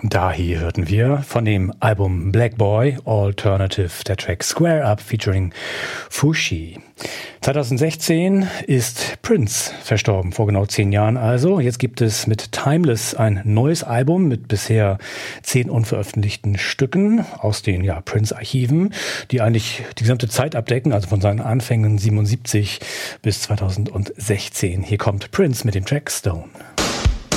Da hier hörten wir von dem Album Black Boy Alternative der Track Square Up featuring Fushi. 2016 ist Prince verstorben, vor genau 10 Jahren also. Jetzt gibt es mit Timeless ein neues Album mit bisher 10 unveröffentlichten Stücken aus den Prince-Archiven, die eigentlich die gesamte Zeit abdecken, also von seinen Anfängen 77 bis 2016. Hier kommt Prince mit dem Track Stone.